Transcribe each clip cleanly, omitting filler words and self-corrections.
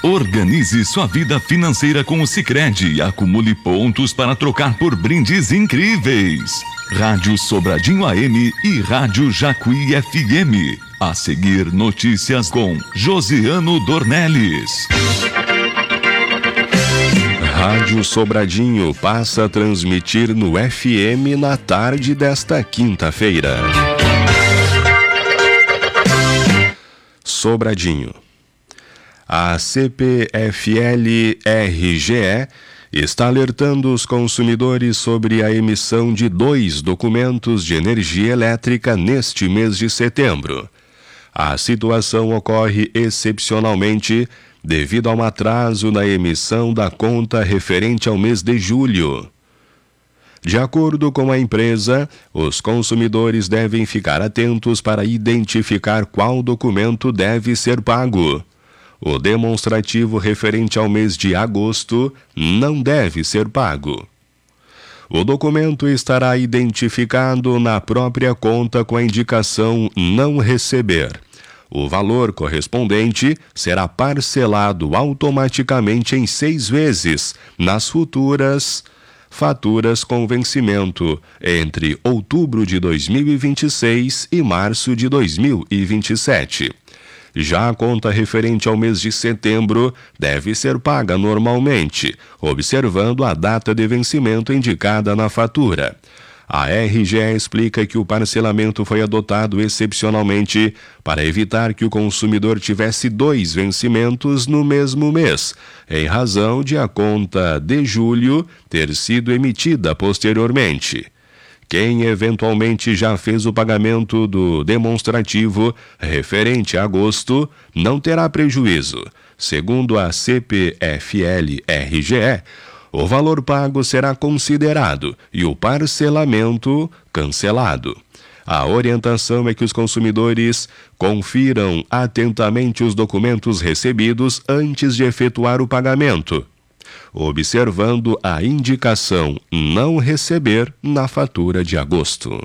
Organize sua vida financeira com o Sicredi e acumule pontos para trocar por brindes incríveis. Rádio Sobradinho AM e Rádio Jacuí FM. A seguir, notícias com Josiano Dornelles. Rádio Sobradinho passa a transmitir no FM na tarde desta quinta-feira. Sobradinho. A CPFL-RGE está alertando os consumidores sobre a emissão de 2 documentos de energia elétrica neste mês de setembro. A situação ocorre excepcionalmente devido a um atraso na emissão da conta referente ao mês de julho. De acordo com a empresa, os consumidores devem ficar atentos para identificar qual documento deve ser pago. O demonstrativo referente ao mês de agosto não deve ser pago. O documento estará identificado na própria conta com a indicação não receber. O valor correspondente será parcelado automaticamente em 6 vezes nas futuras faturas com vencimento entre outubro de 2026 e março de 2027. Já a conta referente ao mês de setembro deve ser paga normalmente, observando a data de vencimento indicada na fatura. A RGE explica que o parcelamento foi adotado excepcionalmente para evitar que o consumidor tivesse 2 vencimentos no mesmo mês, em razão de a conta de julho ter sido emitida posteriormente. Quem eventualmente já fez o pagamento do demonstrativo referente a agosto não terá prejuízo. Segundo a CPFL-RGE, o valor pago será considerado e o parcelamento cancelado. A orientação é que os consumidores confiram atentamente os documentos recebidos antes de efetuar o pagamento, observando a indicação não receber na fatura de agosto.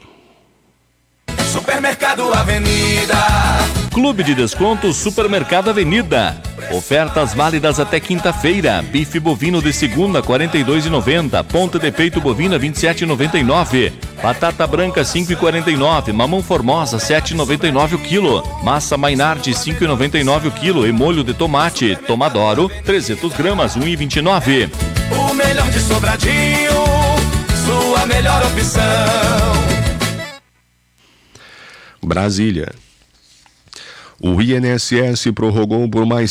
Supermercado Avenida. Clube de Desconto Supermercado Avenida. Ofertas válidas até quinta-feira. Bife bovino de segunda, R$ 42,90. Ponta de peito bovina, R$ 27,99. Batata branca, R$ 5,49. Mamão formosa, R$ 7,99 o quilo. Massa Mainardi, R$ 5,99 o quilo. E molho de tomate Tomadoro, 300 gramas, R$ 1,29. O melhor de Sobradinho, sua melhor opção. Brasília. O INSS prorrogou por mais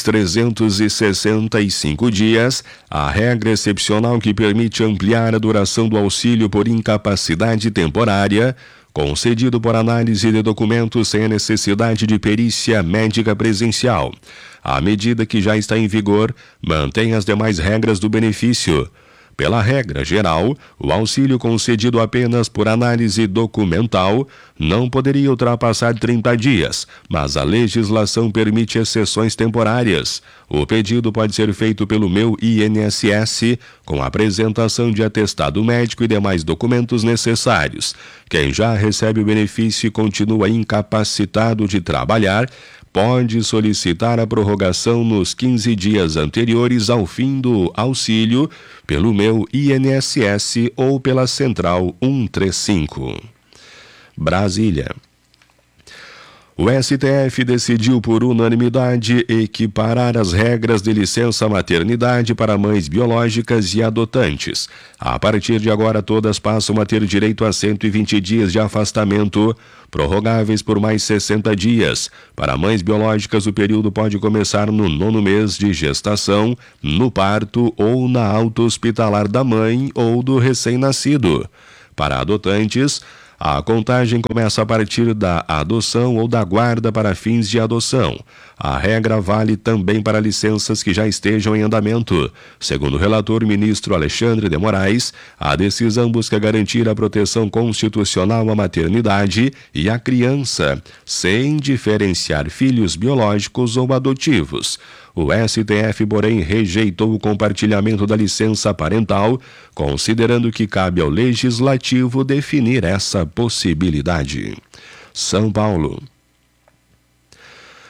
365 dias a regra excepcional que permite ampliar a duração do auxílio por incapacidade temporária, concedido por análise de documentos sem a necessidade de perícia médica presencial. A medida, que já está em vigor, mantém as demais regras do benefício. Pela regra geral, o auxílio concedido apenas por análise documental não poderia ultrapassar 30 dias, mas a legislação permite exceções temporárias. O pedido pode ser feito pelo Meu INSS com a apresentação de atestado médico e demais documentos necessários. Quem já recebe o benefício e continua incapacitado de trabalhar pode solicitar a prorrogação nos 15 dias anteriores ao fim do auxílio pelo Meu INSS ou pela Central 135. Brasília. O STF decidiu por unanimidade equiparar as regras de licença maternidade para mães biológicas e adotantes. A partir de agora, todas passam a ter direito a 120 dias de afastamento, prorrogáveis por mais 60 dias. Para mães biológicas, o período pode começar no 9º mês de gestação, no parto ou na alta hospitalar da mãe ou do recém-nascido. Para adotantes, a contagem começa a partir da adoção ou da guarda para fins de adoção. A regra vale também para licenças que já estejam em andamento. Segundo o relator ministro Alexandre de Moraes, a decisão busca garantir a proteção constitucional à maternidade e à criança, sem diferenciar filhos biológicos ou adotivos. O STF, porém, rejeitou o compartilhamento da licença parental, considerando que cabe ao Legislativo definir essa possibilidade. São Paulo.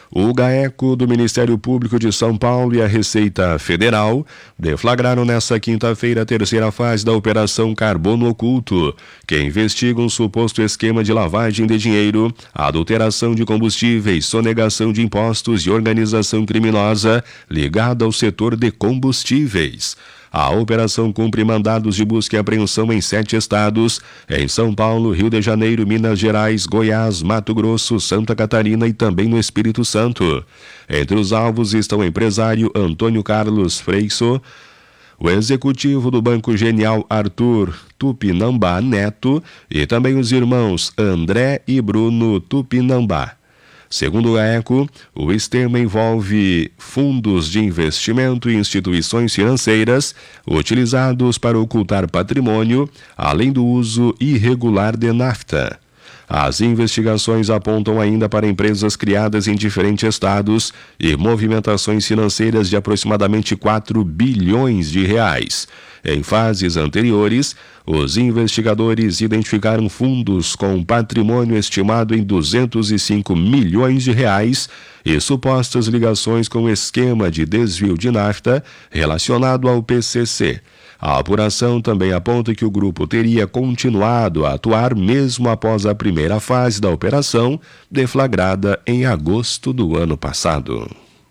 O GAECO do Ministério Público de São Paulo e a Receita Federal deflagraram nesta quinta-feira a terceira fase da Operação Carbono Oculto, que investiga um suposto esquema de lavagem de dinheiro, adulteração de combustíveis, sonegação de impostos e organização criminosa ligada ao setor de combustíveis. A operação cumpre mandados de busca e apreensão em 7 estados, em São Paulo, Rio de Janeiro, Minas Gerais, Goiás, Mato Grosso, Santa Catarina e também no Espírito Santo. Entre os alvos estão o empresário Antônio Carlos Freixo, o executivo do Banco Genial Arthur Tupinambá Neto e também os irmãos André e Bruno Tupinambá. Segundo o GAECO, o esquema envolve fundos de investimento e instituições financeiras utilizados para ocultar patrimônio, além do uso irregular de nafta. As investigações apontam ainda para empresas criadas em diferentes estados e movimentações financeiras de aproximadamente 4 bilhões de reais. Em fases anteriores, os investigadores identificaram fundos com patrimônio estimado em 205 milhões de reais e supostas ligações com o esquema de desvio de nafta relacionado ao PCC. A apuração também aponta que o grupo teria continuado a atuar mesmo após a primeira fase da operação, deflagrada em agosto do ano passado.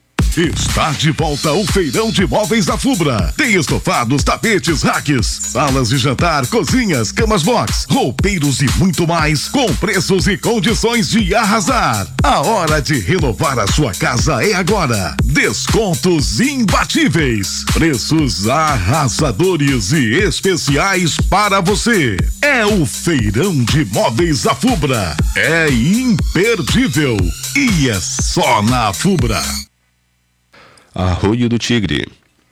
Está de volta o Feirão de Móveis da Fubra. Tem estofados, tapetes, racks, salas de jantar, cozinhas, camas box, roupeiros e muito mais, com preços e condições de arrasar. A hora de renovar a sua casa é agora. Descontos imbatíveis, preços arrasadores e especiais para você. É o Feirão de Móveis da Fubra. É imperdível e é só na Fubra. Arroio do Tigre.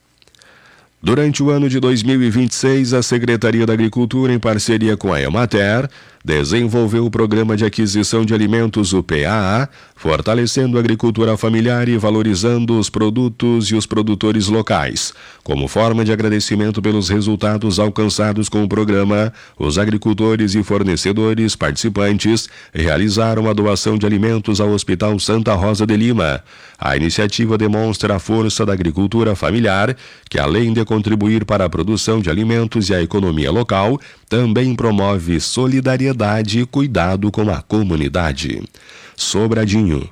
Durante o ano de 2026, a Secretaria da Agricultura, em parceria com a Emater, desenvolveu o Programa de Aquisição de Alimentos, o PAA, fortalecendo a agricultura familiar e valorizando os produtos e os produtores locais. Como forma de agradecimento pelos resultados alcançados com o programa, os agricultores e fornecedores participantes realizaram a doação de alimentos ao Hospital Santa Rosa de Lima. A iniciativa demonstra a força da agricultura familiar, que além de contribuir para a produção de alimentos e a economia local, também promove solidariedade e cuidado com a comunidade. Sobradinho.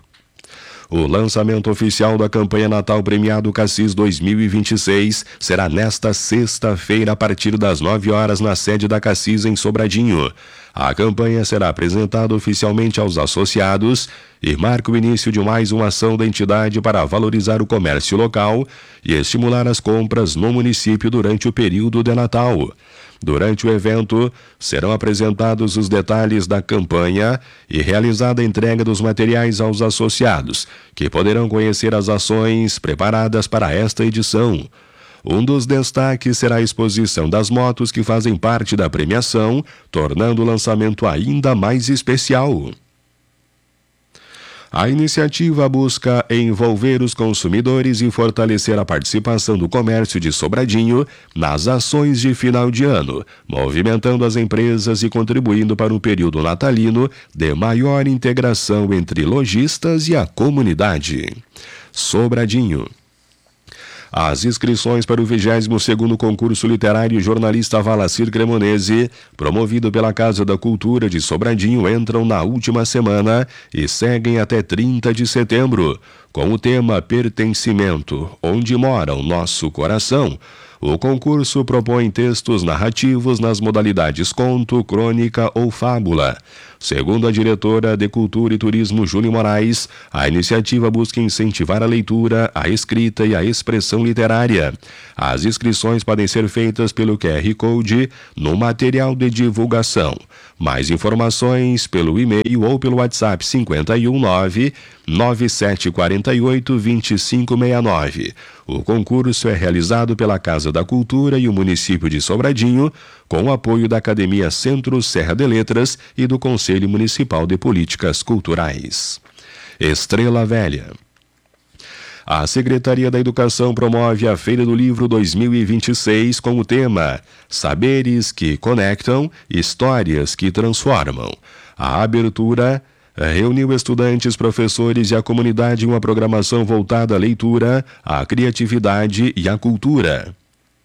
O lançamento oficial da campanha Natal Premiado Cassis 2026 será nesta sexta-feira a partir das 9 horas na sede da Cassis em Sobradinho. A campanha será apresentada oficialmente aos associados e marca o início de mais uma ação da entidade para valorizar o comércio local e estimular as compras no município durante o período de Natal. Durante o evento, serão apresentados os detalhes da campanha e realizada a entrega dos materiais aos associados, que poderão conhecer as ações preparadas para esta edição. Um dos destaques será a exposição das motos que fazem parte da premiação, tornando o lançamento ainda mais especial. A iniciativa busca envolver os consumidores e fortalecer a participação do comércio de Sobradinho nas ações de final de ano, movimentando as empresas e contribuindo para um período natalino de maior integração entre lojistas e a comunidade. Sobradinho. As inscrições para o 22º concurso literário Jornalista Valacir Cremonese, promovido pela Casa da Cultura de Sobradinho, entram na última semana e seguem até 30 de setembro, com o tema Pertencimento, onde mora o nosso coração. O concurso propõe textos narrativos nas modalidades conto, crônica ou fábula. Segundo a diretora de Cultura e Turismo, Júlia Moraes, a iniciativa busca incentivar a leitura, a escrita e a expressão literária. As inscrições podem ser feitas pelo QR Code no material de divulgação. Mais informações pelo e-mail ou pelo WhatsApp 519-9748-2569. O concurso é realizado pela Casa da Cultura e o município de Sobradinho, com o apoio da Academia Centro Serra de Letras e do Conselho Municipal de Políticas Culturais. Estrela Velha. A Secretaria da Educação promove a Feira do Livro 2026 com o tema Saberes que Conectam, Histórias que Transformam. A abertura reuniu estudantes, professores e a comunidade em uma programação voltada à leitura, à criatividade e à cultura.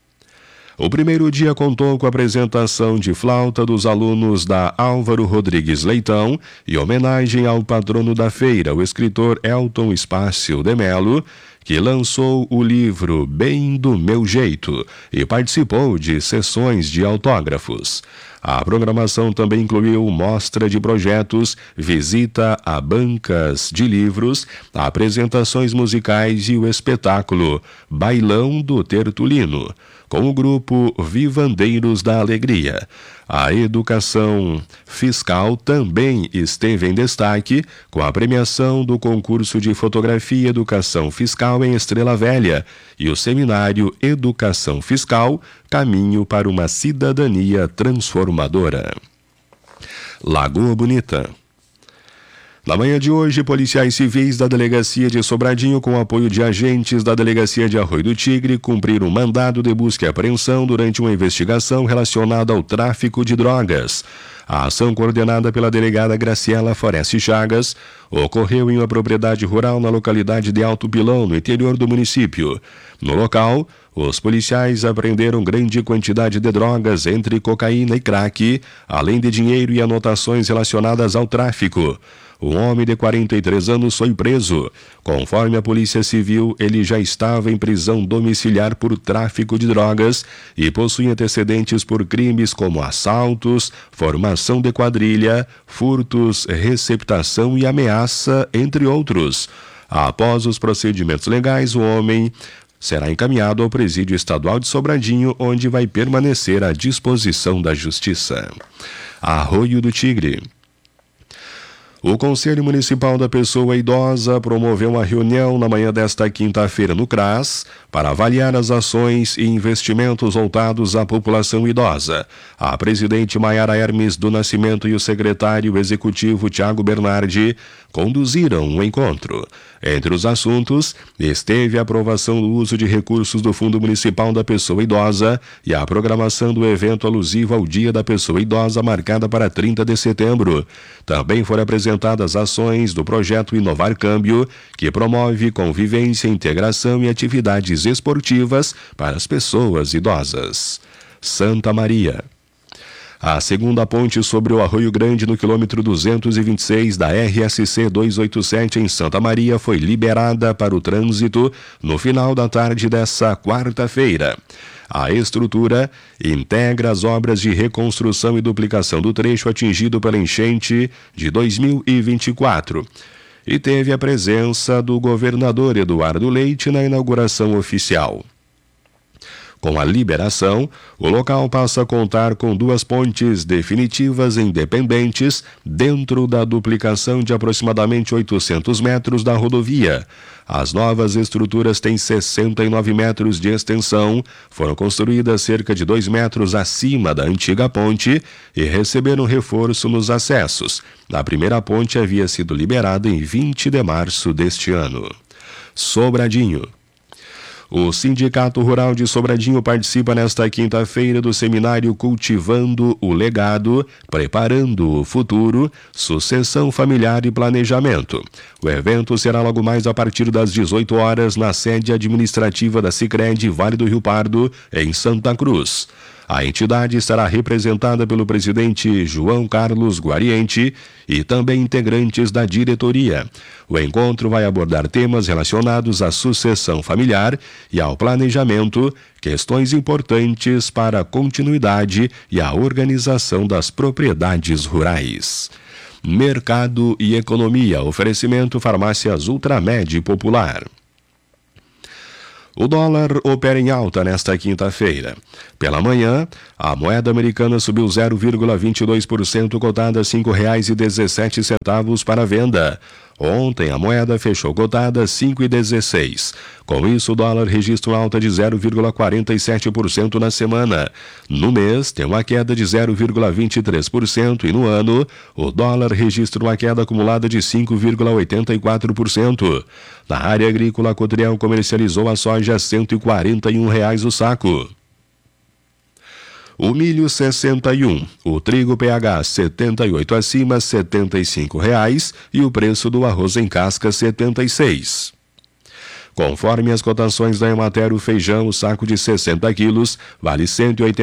O primeiro dia contou com a apresentação de flauta dos alunos da Álvaro Rodrigues Leitão e homenagem ao patrono da feira, o escritor Elton Espácio de Melo, que lançou o livro Bem do Meu Jeito e participou de sessões de autógrafos. A programação também incluiu mostra de projetos, visita a bancas de livros, apresentações musicais e o espetáculo Bailão do Tertulino, com o grupo Vivandeiros da Alegria. A educação fiscal também esteve em destaque com a premiação do concurso de fotografia Educação Fiscal em Estrela Velha e o seminário Educação Fiscal, Caminho para uma Cidadania Transformadora. Lagoa Bonita. Na manhã de hoje, policiais civis da Delegacia de Sobradinho, com apoio de agentes da Delegacia de Arroio do Tigre, cumpriram um mandado de busca e apreensão durante uma investigação relacionada ao tráfico de drogas. A ação, coordenada pela delegada Graciela Foreste Chagas, ocorreu em uma propriedade rural na localidade de Alto Pilão, no interior do município. No local, os policiais apreenderam grande quantidade de drogas, entre cocaína e crack, além de dinheiro e anotações relacionadas ao tráfico. Um homem de 43 anos foi preso. Conforme a Polícia Civil, ele já estava em prisão domiciliar por tráfico de drogas e possui antecedentes por crimes como assaltos, formação de quadrilha, furtos, receptação e ameaça, entre outros. Após os procedimentos legais, o homem será encaminhado ao Presídio Estadual de Sobradinho, onde vai permanecer à disposição da Justiça. Arroio do Tigre. O Conselho Municipal da Pessoa Idosa promoveu uma reunião na manhã desta quinta-feira no CRAS para avaliar as ações e investimentos voltados à população idosa. A presidente Maiara Hermes do Nascimento e o secretário executivo Tiago Bernardi conduziram o encontro. Entre os assuntos, esteve a aprovação do uso de recursos do Fundo Municipal da Pessoa Idosa e a programação do evento alusivo ao Dia da Pessoa Idosa, marcada para 30 de setembro. Também foram apresentadas ações do projeto Inovar Câmbio, que promove convivência, integração e atividades esportivas para as pessoas idosas. Santa Maria. A segunda ponte sobre o Arroio Grande, no quilômetro 226 da RSC 287 em Santa Maria, foi liberada para o trânsito no final da tarde dessa quarta-feira. A estrutura integra as obras de reconstrução e duplicação do trecho atingido pela enchente de 2024 e teve a presença do governador Eduardo Leite na inauguração oficial. Com a liberação, o local passa a contar com 2 pontes definitivas independentes dentro da duplicação de aproximadamente 800 metros da rodovia. As novas estruturas têm 69 metros de extensão, foram construídas cerca de 2 metros acima da antiga ponte e receberam reforço nos acessos. A primeira ponte havia sido liberada em 20 de março deste ano. Sobradinho. O Sindicato Rural de Sobradinho participa nesta quinta-feira do seminário Cultivando o Legado, Preparando o Futuro, Sucessão Familiar e Planejamento. O evento será logo mais a partir das 18 horas na sede administrativa da Sicredi Vale do Rio Pardo, em Santa Cruz. A entidade estará representada pelo presidente João Carlos Guariente e também integrantes da diretoria. O encontro vai abordar temas relacionados à sucessão familiar e ao planejamento, questões importantes para a continuidade e a organização das propriedades rurais. Mercado e economia. Oferecimento Farmácias Ultramed Popular. O dólar opera em alta nesta quinta-feira. Pela manhã, a moeda americana subiu 0,22%, cotada a R$ 5,17 para venda. Ontem, a moeda fechou cotada a R$ 5,16. Com isso, o dólar registra uma alta de 0,47% na semana. No mês, tem uma queda de 0,23% e no ano, o dólar registra uma queda acumulada de 5,84%. Na área agrícola, a Cotriel comercializou a soja a R$ 141 o saco. O milho 61, o trigo PH 78 acima R$ 75,00 e o preço do arroz em casca 76. Conforme as cotações da Emater, o feijão, o saco de 60 quilos, vale R$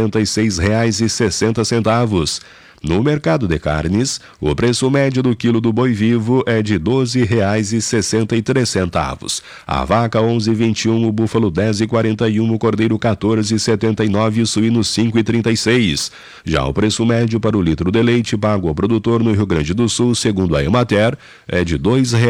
186,60. No mercado de carnes, o preço médio do quilo do boi vivo é de R$ 12,63. A vaca 11,21, o búfalo 10,41, o cordeiro 14,79 e o suíno 5,36. Já o preço médio para o litro de leite pago ao produtor no Rio Grande do Sul, segundo a Emater, é de R$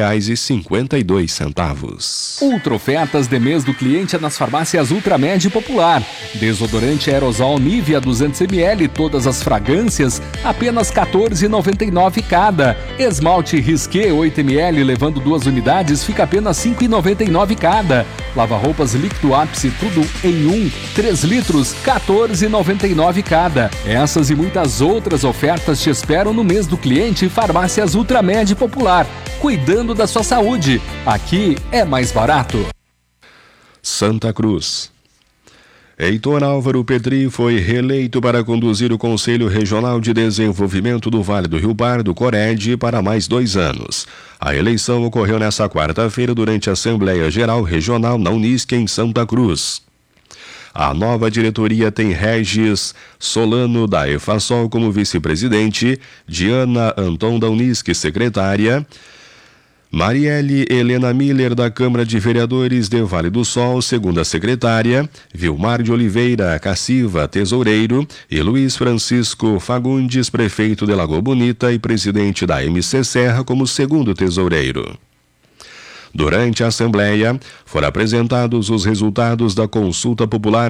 2,52. Ultra ofertas de mês do cliente é nas farmácias Ultramed Popular. Desodorante aerosol Nivea 200ml, todas as fragrâncias, apenas R$ 14,99 cada. Esmalte Risqué 8ml, levando 2 unidades, fica apenas R$ 5,99 cada. Lava-roupas líquido ápice, tudo em 1, 3 litros, R$ 14,99 cada. Essas e muitas outras ofertas te esperam no mês do cliente Farmácias Ultramed Popular. Cuidando da sua saúde. Aqui é mais barato. Santa Cruz. Heitor Álvaro Petri foi reeleito para conduzir o Conselho Regional de Desenvolvimento do Vale do Rio Pardo, CORED, para mais 2 anos. A eleição ocorreu nesta quarta-feira durante a Assembleia Geral Regional na Unisc, em Santa Cruz. A nova diretoria tem Regis Solano, da EFASOL, como vice-presidente, Diana Anton, da Unisc, secretária, Marielle Helena Miller, da Câmara de Vereadores de Vale do Sol, segunda secretária, Vilmar de Oliveira Cassiva, tesoureiro, e Luiz Francisco Fagundes, prefeito de Lagoa Bonita e presidente da MC Serra, como segundo tesoureiro. Durante a Assembleia, foram apresentados os resultados da Consulta Popular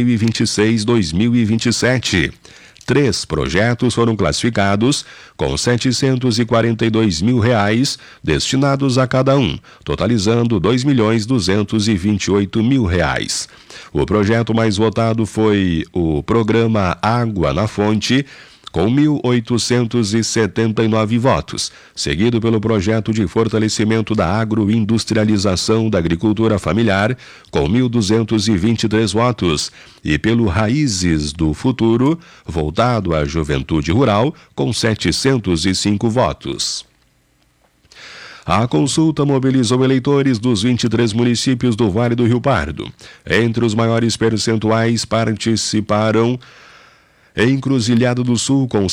2026-2027. 3 projetos foram classificados com R$ 742 mil destinados a cada um, totalizando R$ 2.228.000. O projeto mais votado foi o Programa Água na Fonte, com 1.879 votos, seguido pelo projeto de fortalecimento da agroindustrialização da agricultura familiar, com 1.223 votos, e pelo Raízes do Futuro, voltado à juventude rural, com 705 votos. A consulta mobilizou eleitores dos 23 municípios do Vale do Rio Pardo. Entre os maiores percentuais participaram Encruzilhada do Sul com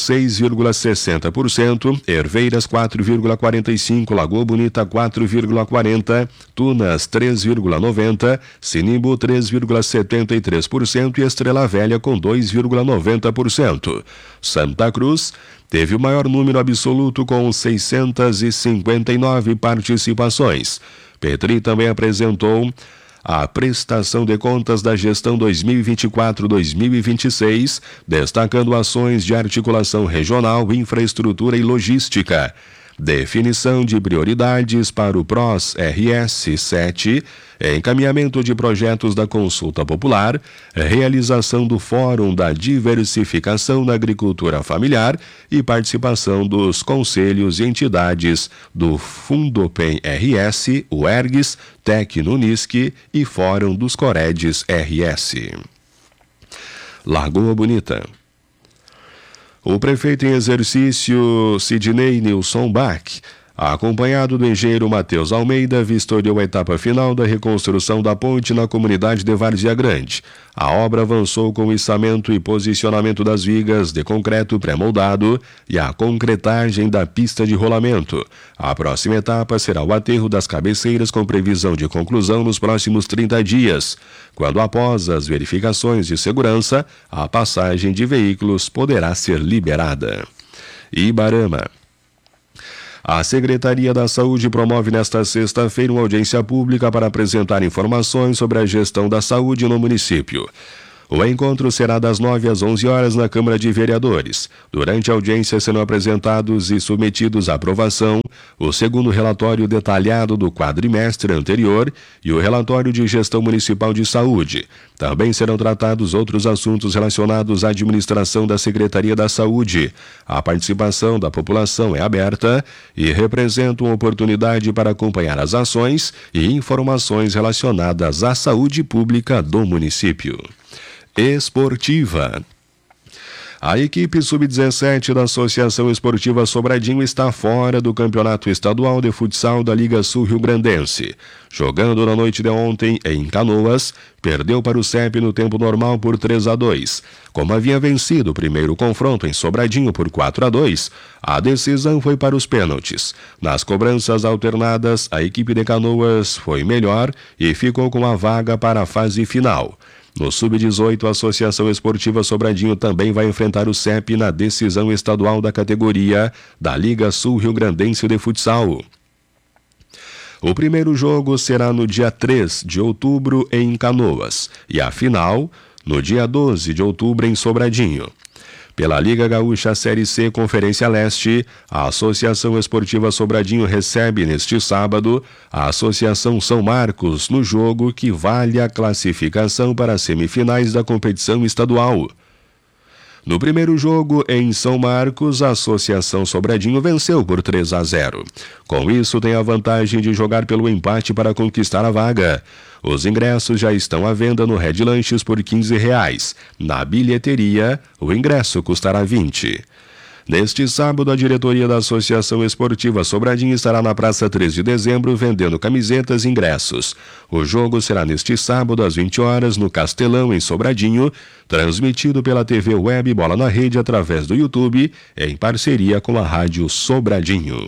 6,60%, Herveiras 4,45%, Lagoa Bonita 4,40%, Tunas 3,90%, Sinimbu 3,73% e Estrela Velha com 2,90%. Santa Cruz teve o maior número absoluto com 659 participações. Petri também apresentou a prestação de contas da gestão 2024-2026, destacando ações de articulação regional, infraestrutura e logística. Definição de prioridades para o PROS RS 7, encaminhamento de projetos da consulta popular, realização do Fórum da Diversificação na Agricultura Familiar e participação dos conselhos e entidades do Fundopem RS, o ERGS, Tecnunisc e Fórum dos Coredes RS. Lagoa Bonita. O prefeito em exercício, Sidney Nilson Bach, acompanhado do engenheiro Matheus Almeida, vistoriou a etapa final da reconstrução da ponte na comunidade de Várzea Grande. A obra avançou com o içamento e posicionamento das vigas de concreto pré-moldado e a concretagem da pista de rolamento. A próxima etapa será o aterro das cabeceiras, com previsão de conclusão nos próximos 30 dias, quando, após as verificações de segurança, a passagem de veículos poderá ser liberada. Ibarama. A Secretaria da Saúde promove nesta sexta-feira uma audiência pública para apresentar informações sobre a gestão da saúde no município. O encontro será das 9 às 11 horas na Câmara de Vereadores. Durante a audiência serão apresentados e submetidos à aprovação o segundo relatório detalhado do quadrimestre anterior e o relatório de gestão municipal de saúde. Também serão tratados outros assuntos relacionados à administração da Secretaria da Saúde. A participação da população é aberta e representa uma oportunidade para acompanhar as ações e informações relacionadas à saúde pública do município. Esportiva. A equipe sub-17 da Associação Esportiva Sobradinho está fora do Campeonato Estadual de Futsal da Liga Sul-Rio-Grandense. Jogando na noite de ontem em Canoas, perdeu para o CEP no tempo normal por 3-2. Como havia vencido o primeiro confronto em Sobradinho por 4-2, a decisão foi para os pênaltis. Nas cobranças alternadas, a equipe de Canoas foi melhor e ficou com a vaga para a fase final. No Sub-18, a Associação Esportiva Sobradinho também vai enfrentar o CEP na decisão estadual da categoria da Liga Sul-Rio-Grandense de Futsal. O primeiro jogo será no dia 3 de outubro em Canoas e a final no dia 12 de outubro em Sobradinho. Pela Liga Gaúcha Série C Conferência Leste, a Associação Esportiva Sobradinho recebe neste sábado a Associação São Marcos no jogo que vale a classificação para as semifinais da competição estadual. No primeiro jogo em São Marcos, a Associação Sobradinho venceu por 3-0. Com isso, tem a vantagem de jogar pelo empate para conquistar a vaga. Os ingressos já estão à venda no Red Lanches por R$15. Na bilheteria, o ingresso custará R$20. Neste sábado, a diretoria da Associação Esportiva Sobradinho estará na Praça 3 de Dezembro vendendo camisetas e ingressos. O jogo será neste sábado às 20 horas no Castelão, em Sobradinho, transmitido pela TV Web Bola na Rede através do YouTube, em parceria com a Rádio Sobradinho.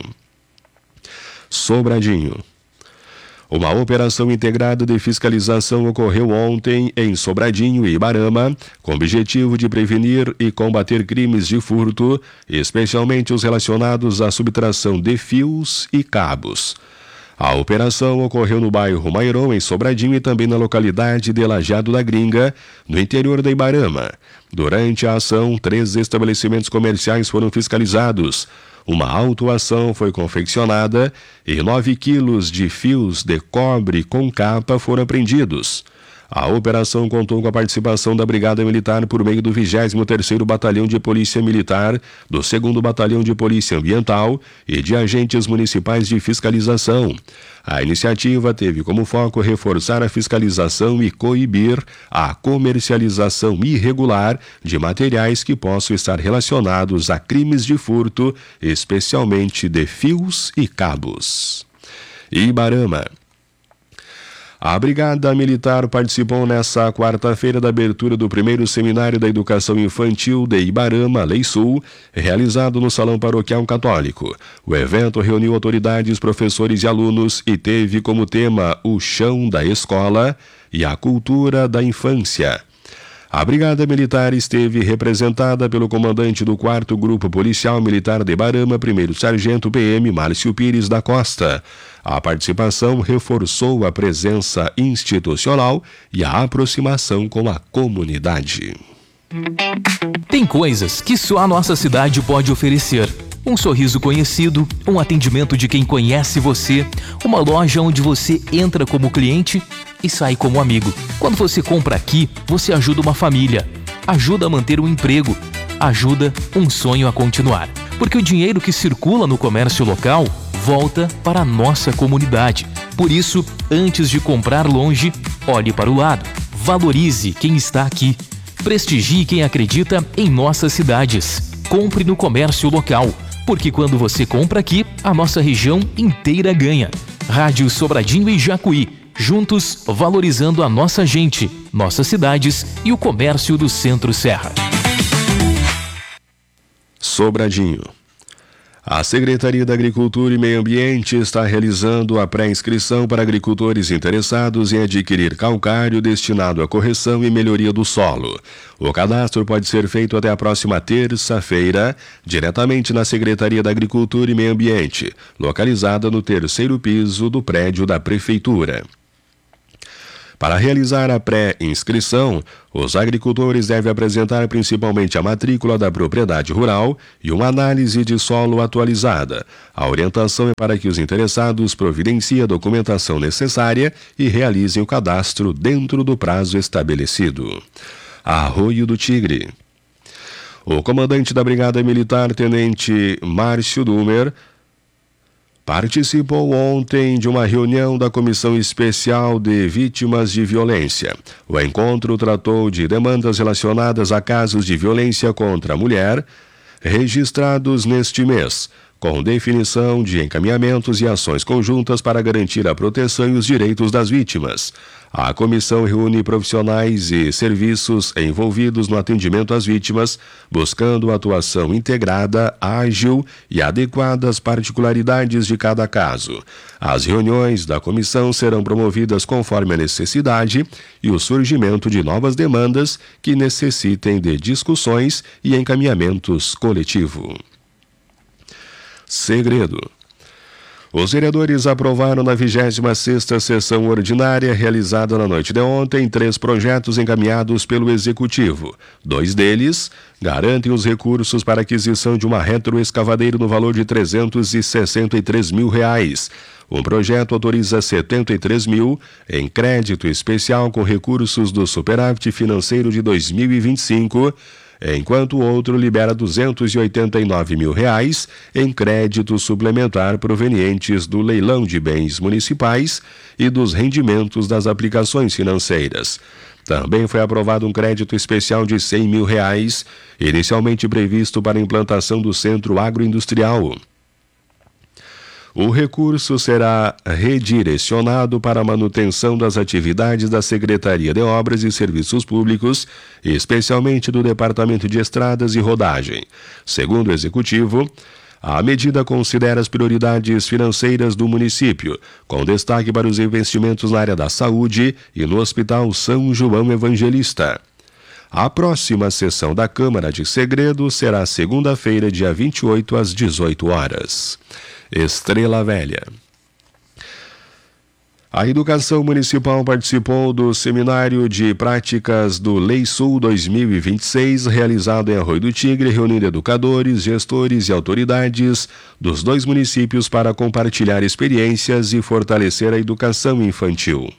Sobradinho. Uma operação integrada de fiscalização ocorreu ontem em Sobradinho e Ibarama, com o objetivo de prevenir e combater crimes de furto, especialmente os relacionados à subtração de fios e cabos. A operação ocorreu no bairro Mairon, em Sobradinho, e também na localidade de Lajeado da Gringa, no interior da Ibarama. Durante a ação, 3 estabelecimentos comerciais foram fiscalizados. Uma autuação foi confeccionada e 9 quilos de fios de cobre com capa foram apreendidos. A operação contou com a participação da Brigada Militar por meio do 23º Batalhão de Polícia Militar, do 2º Batalhão de Polícia Ambiental e de agentes municipais de fiscalização. A iniciativa teve como foco reforçar a fiscalização e coibir a comercialização irregular de materiais que possam estar relacionados a crimes de furto, especialmente de fios e cabos. Ibarama. A Brigada Militar participou nesta quarta-feira da abertura do primeiro Seminário da Educação Infantil de Ibarama, Lei Sul, realizado no Salão Paroquial Católico. O evento reuniu autoridades, professores e alunos e teve como tema o chão da escola e a cultura da infância. A Brigada Militar esteve representada pelo comandante do 4º Grupo Policial Militar de Ibarama, 1º Sargento PM Márcio Pires da Costa. A participação reforçou a presença institucional e a aproximação com a comunidade. Tem coisas que só a nossa cidade pode oferecer. Um sorriso conhecido, um atendimento de quem conhece você, uma loja onde você entra como cliente e sai como amigo. Quando você compra aqui, você ajuda uma família, ajuda a manter um emprego, ajuda um sonho a continuar. Porque o dinheiro que circula no comércio local volta para a nossa comunidade. Por isso, antes de comprar longe, olhe para o lado. Valorize quem está aqui. Prestigie quem acredita em nossas cidades. Compre no comércio local, porque quando você compra aqui, a nossa região inteira ganha. Rádio Sobradinho e Jacuí, juntos valorizando a nossa gente, nossas cidades e o comércio do Centro-Serra. Sobradinho. A Secretaria da Agricultura e Meio Ambiente está realizando a pré-inscrição para agricultores interessados em adquirir calcário destinado à correção e melhoria do solo. O cadastro pode ser feito até a próxima terça-feira, diretamente na Secretaria da Agricultura e Meio Ambiente, localizada no 3º piso do prédio da Prefeitura. Para realizar a pré-inscrição, os agricultores devem apresentar principalmente a matrícula da propriedade rural e uma análise de solo atualizada. A orientação é para que os interessados providenciem a documentação necessária e realizem o cadastro dentro do prazo estabelecido. Arroio do Tigre. O comandante da Brigada Militar, Tenente Márcio Dumer, participou ontem de uma reunião da Comissão Especial de Vítimas de Violência. O encontro tratou de demandas relacionadas a casos de violência contra a mulher registrados neste mês, com definição de encaminhamentos e ações conjuntas para garantir a proteção e os direitos das vítimas. A comissão reúne profissionais e serviços envolvidos no atendimento às vítimas, buscando atuação integrada, ágil e adequada às particularidades de cada caso. As reuniões da comissão serão promovidas conforme a necessidade e o surgimento de novas demandas que necessitem de discussões e encaminhamentos coletivos. Segredo. Os vereadores aprovaram na 26ª sessão ordinária realizada na noite de ontem 3 projetos encaminhados pelo Executivo. 2 deles garantem os recursos para aquisição de uma retroescavadeira no valor de R$ 363 mil. Um projeto autoriza 73 mil em crédito especial com recursos do superávit financeiro de 2025, enquanto o outro libera R$ 289 mil em crédito suplementar provenientes do leilão de bens municipais e dos rendimentos das aplicações financeiras. Também foi aprovado um crédito especial de R$ 100 mil, inicialmente previsto para a implantação do Centro Agroindustrial. O recurso será redirecionado para a manutenção das atividades da Secretaria de Obras e Serviços Públicos, especialmente do Departamento de Estradas e Rodagem. Segundo o Executivo, a medida considera as prioridades financeiras do município, com destaque para os investimentos na área da saúde e no Hospital São João Evangelista. A próxima sessão da Câmara de Segredo será segunda-feira, dia 28, às 18 horas. Estrela Velha. A Educação Municipal participou do Seminário de Práticas do Lei Sul 2026, realizado em Arroio do Tigre, reunindo educadores, gestores e autoridades dos 2 municípios para compartilhar experiências e fortalecer a educação infantil.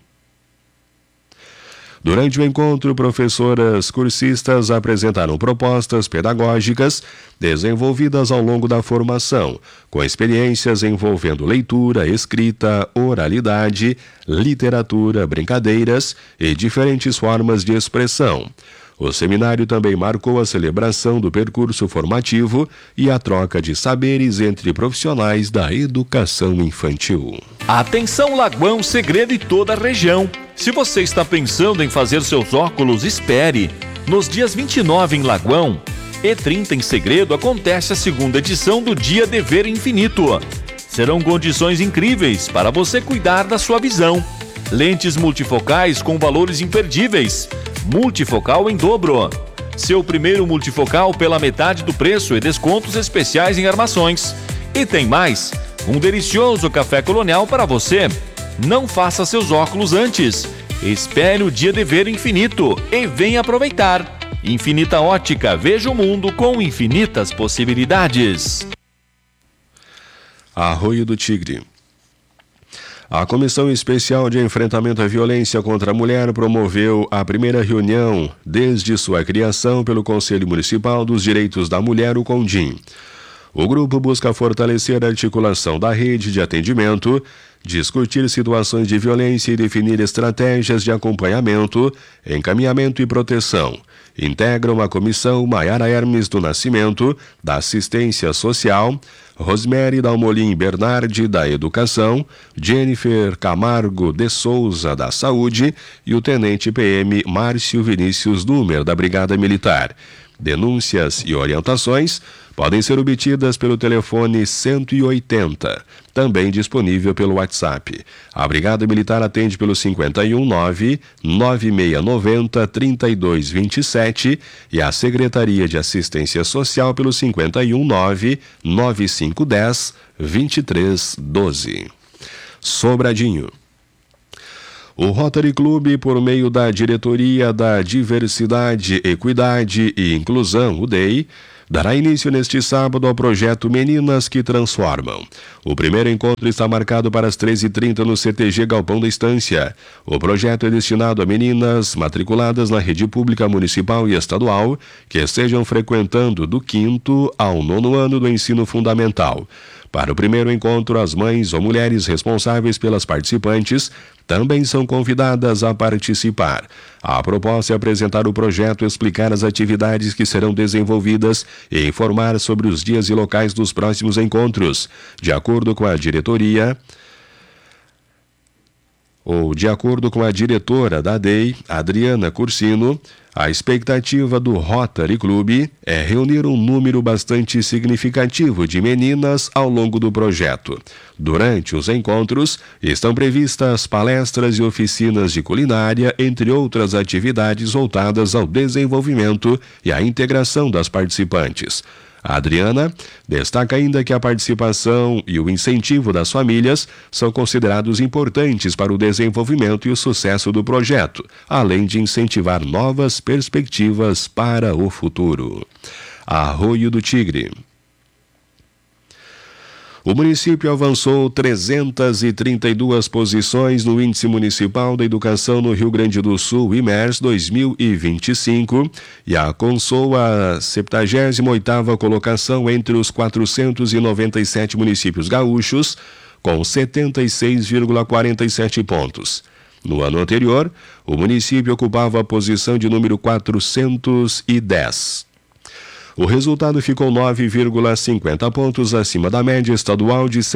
Durante o encontro, professoras cursistas apresentaram propostas pedagógicas desenvolvidas ao longo da formação, com experiências envolvendo leitura, escrita, oralidade, literatura, brincadeiras e diferentes formas de expressão. O seminário também marcou a celebração do percurso formativo e a troca de saberes entre profissionais da educação infantil. Atenção Lagoão, Segredo e toda a região. Se você está pensando em fazer seus óculos, espere. Nos dias 29 em Lagoão e 30 em Segredo acontece a 2ª edição do Dia de Ver Infinito. Serão condições incríveis para você cuidar da sua visão. Lentes multifocais com valores imperdíveis. Multifocal em dobro. Seu primeiro multifocal pela metade do preço e descontos especiais em armações. E tem mais, um delicioso café colonial para você. Não faça seus óculos antes. Espere o Dia de Ver Infinito e venha aproveitar. Infinita Ótica, veja o mundo com infinitas possibilidades. Arroio do Tigre. A Comissão Especial de Enfrentamento à Violência contra a Mulher promoveu a primeira reunião desde sua criação pelo Conselho Municipal dos Direitos da Mulher, o CONDIM. O grupo busca fortalecer a articulação da rede de atendimento, discutir situações de violência e definir estratégias de acompanhamento, encaminhamento e proteção. Integram a comissão Maiara Hermes do Nascimento, da Assistência Social, Rosemary Dalmolin Bernardi, da Educação, Jennifer Camargo de Souza, da Saúde e o Tenente PM Márcio Vinícius Numer, da Brigada Militar. Denúncias e orientações podem ser obtidas pelo telefone 180, também disponível pelo WhatsApp. A Brigada Militar atende pelo 519-9690-3227 e a Secretaria de Assistência Social pelo 519-9510-2312. Sobradinho. O Rotary Club, por meio da Diretoria da Diversidade, Equidade e Inclusão, o DEI, dará início neste sábado ao projeto Meninas que Transformam. O primeiro encontro está marcado para as 13h30 no CTG Galpão da Estância. O projeto é destinado a meninas matriculadas na rede pública municipal e estadual que estejam frequentando do 5º ao 9º ano do ensino fundamental. Para o primeiro encontro, as mães ou mulheres responsáveis pelas participantes também são convidadas a participar. A proposta é apresentar o projeto, explicar as atividades que serão desenvolvidas e informar sobre os dias e locais dos próximos encontros. De acordo com a diretoria, ou de acordo com a diretora da DEI, Adriana Cursino, a expectativa do Rotary Club é reunir um número bastante significativo de meninas ao longo do projeto. Durante os encontros, estão previstas palestras e oficinas de culinária, entre outras atividades voltadas ao desenvolvimento e à integração das participantes. A Adriana destaca ainda que a participação e o incentivo das famílias são considerados importantes para o desenvolvimento e o sucesso do projeto, além de incentivar novas perspectivas para o futuro. Arroio do Tigre. O município avançou 332 posições no Índice Municipal da Educação no Rio Grande do Sul, IMERS 2025, e alcançou a 78ª colocação entre os 497 municípios gaúchos, com 76,47 pontos. No ano anterior, o município ocupava a posição de número 410. O resultado ficou 9,50 pontos acima da média estadual de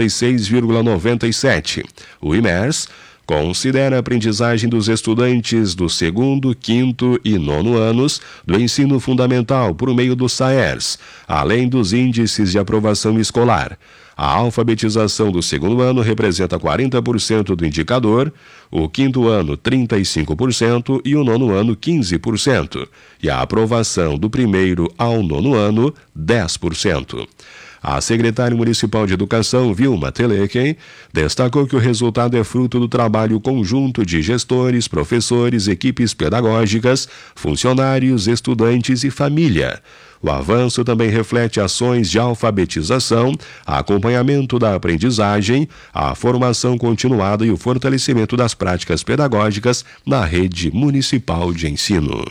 66,97. O IMERS considera a aprendizagem dos estudantes do 2º, 5º e 9º anos do ensino fundamental por meio do SAERS, além dos índices de aprovação escolar. A alfabetização do 2º ano representa 40% do indicador, o 5º ano 35% e o 9º ano 15%, e a aprovação do 1º ao 9º ano 10%. A secretária municipal de Educação, Vilma Telequem, destacou que o resultado é fruto do trabalho conjunto de gestores, professores, equipes pedagógicas, funcionários, estudantes e família. O avanço também reflete ações de alfabetização, acompanhamento da aprendizagem, a formação continuada e o fortalecimento das práticas pedagógicas na rede municipal de ensino.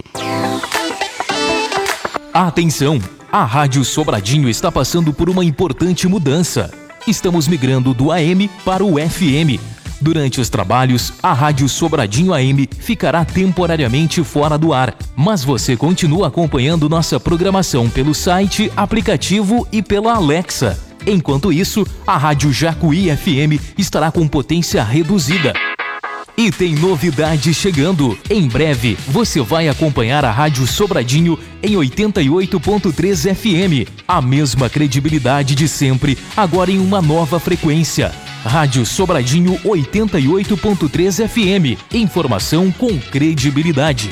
Atenção! A Rádio Sobradinho está passando por uma importante mudança. Estamos migrando do AM para o FM. Durante os trabalhos, a Rádio Sobradinho AM ficará temporariamente fora do ar, mas você continua acompanhando nossa programação pelo site, aplicativo e pela Alexa. Enquanto isso, a Rádio Jacuí FM estará com potência reduzida. E tem novidade chegando. Em breve, você vai acompanhar a Rádio Sobradinho em 88.3 FM. A mesma credibilidade de sempre, agora em uma nova frequência. Rádio Sobradinho 88.3 FM. Informação com credibilidade.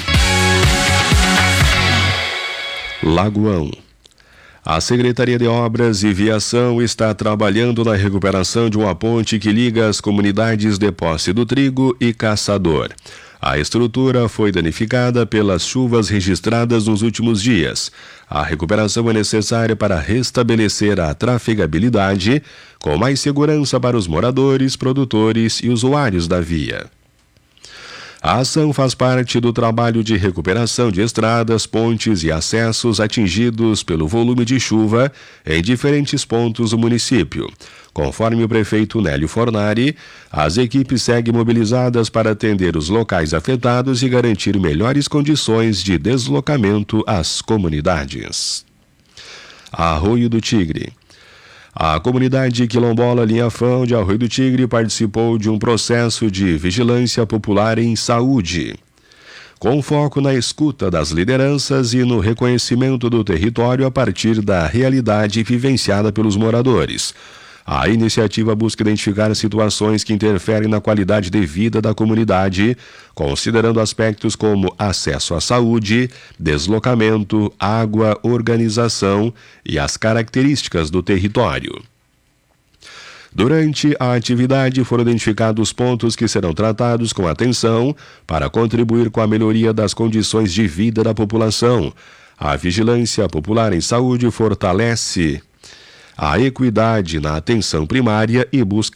Lagoão. A Secretaria de Obras e Viação está trabalhando na recuperação de uma ponte que liga as comunidades de Posse do Trigo e Caçador. A estrutura foi danificada pelas chuvas registradas nos últimos dias. A recuperação é necessária para restabelecer a trafegabilidade, com mais segurança para os moradores, produtores e usuários da via. A ação faz parte do trabalho de recuperação de estradas, pontes e acessos atingidos pelo volume de chuva em diferentes pontos do município. Conforme o prefeito Nélio Fornari, as equipes seguem mobilizadas para atender os locais afetados e garantir melhores condições de deslocamento às comunidades. Arroio do Tigre. A comunidade quilombola Linhafão de Arroio do Tigre participou de um processo de vigilância popular em saúde, com foco na escuta das lideranças e no reconhecimento do território a partir da realidade vivenciada pelos moradores. A iniciativa busca identificar situações que interferem na qualidade de vida da comunidade, considerando aspectos como acesso à saúde, deslocamento, água, organização e as características do território. Durante a atividade foram identificados pontos que serão tratados com atenção para contribuir com a melhoria das condições de vida da população. A vigilância popular em saúde fortalece a equidade na atenção primária e busca